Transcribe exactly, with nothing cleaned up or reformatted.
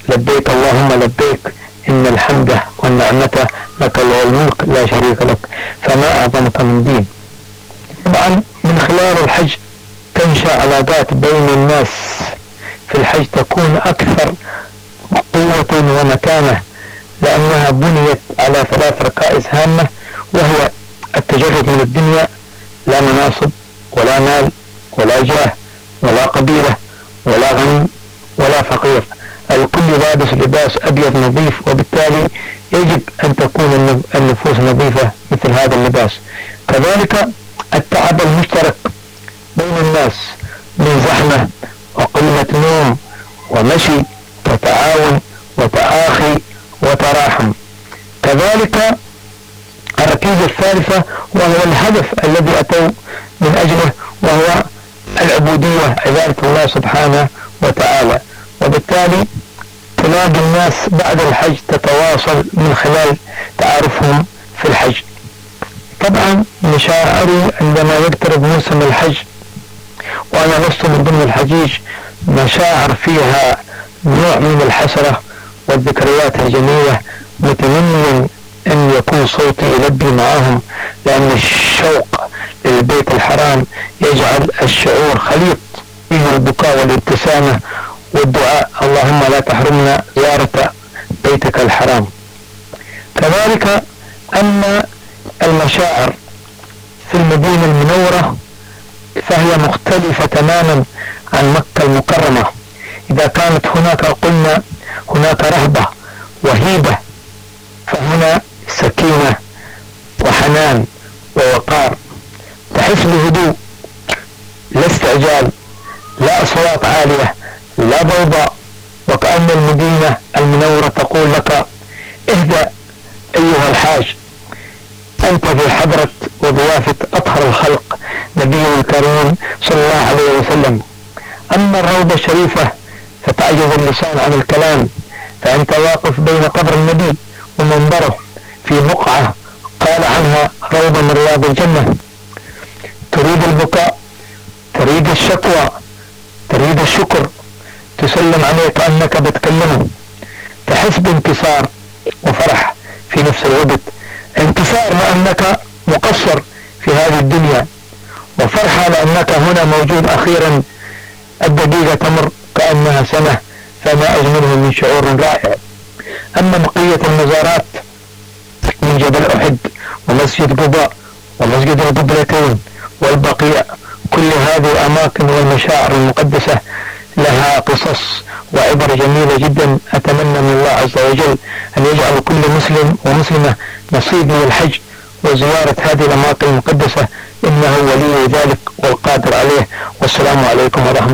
لبيك اللهم لبيك إن الحمد والنعمة لك والملك لا شريك لك، فما أعظمك من دين. طبعا من خلال الحج تنشأ علاقات بين الناس، في الحج تكون أكثر قوة ومكانة، لأنها بنيت على ثلاث ركائز هامة، وهو التجرد من الدنيا، لا مناصب ولا مال ولا جاه ولا قبيلة ولا غني ولا فقير، الكل لابس لباس أبيض نظيف، وبالتالي يجب أن تكون النفوس نظيفة مثل هذا اللباس. كذلك التعب المشترك بين الناس من زحمة وقلة نوم ومشي وتعاون وتآخي وتراحم. كذلك الركيزة الثالثة وهو الهدف الذي أتوا من أجله، وهو العبودية، عبادة الله سبحانه وتعالى. وبالتالي تلاقي الناس بعد الحج تتواصل من خلال تعارفهم في الحج. طبعا مشاعري عندما يقترب موسم الحج وأنا لست من ضمن الحجيج، مشاعر فيها نوع من الحسرة والذكريات الجميلة، متمنيا أن يكون صوتي يلبي معهم، لأن الشوق للبيت الحرام يجعل الشعور خليط بين البكاء والابتسامة والدعاء، اللهم لا تحرمنا زيارة بيتك الحرام. كذلك أما المشاعر في المدينة المنورة فهي مختلفة تماما عن مكة المكرمة. إذا كانت هناك قلنا هناك رهبة وهيبة، فهنا سكينة وحنان ووقار، تحس بهدوء، لا استعجال، لا أصوات عالية، لا ضوضاء، وكأن المدينة المنورة تقول لك اهدأ أيها الحاج، أنت في حضرة وضيافة أطهر الخلق نبينا الكريم صلى الله عليه وسلم. أما الروضة الشريفة فتعجز اللسان عن الكلام، فأنت واقف بين قبر النبي ومنبره في بقعة قال عنها روضة من رياض الجنة، تريد البكاء، تريد الشكوى، تريد الشكر، تسلم عليه كأنك بتكلمه، تحس بانتصار وفرح في نفس الوقت، انتصار لأنك مقصر في هذه الدنيا، وفرحة لأنك هنا موجود أخيرا، الدقيقة تمر كأنها سنة، فما أجمله من شعور رائع. أما بقية المزارات من جبل أحد ومسجد قباء ومسجد القبلتين والبقيع، كل هذه الأماكن والمشاعر المقدسة لها قصص وعبر جميلة جدا. أتمنى من الله عز وجل أن يجعل كل مسلم ومسلمة نصيب من الحج وزيارة هذه الأماكن المقدسة، إنه ولي ذلك والقادر عليه. والسلام عليكم ورحمة الله.